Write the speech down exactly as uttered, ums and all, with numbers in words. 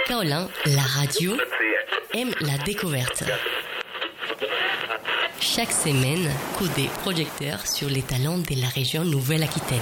Kaolin, la radio, aime la découverte. Chaque semaine, coup des projecteurs sur les talents de la région Nouvelle-Aquitaine.